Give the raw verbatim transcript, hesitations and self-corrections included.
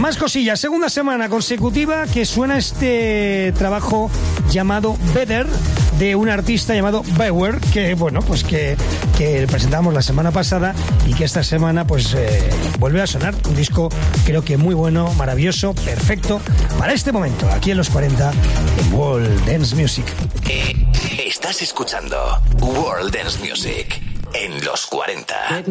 Más cosillas, segunda semana consecutiva que suena este trabajo llamado Better de un artista llamado Beware, que bueno, pues que, que presentamos la semana pasada y que esta semana pues eh, vuelve a sonar. Un disco creo que muy bueno, maravilloso, perfecto para este momento, aquí en los cuarenta en World Dance Music. Estás escuchando World Dance Music en los cuarenta.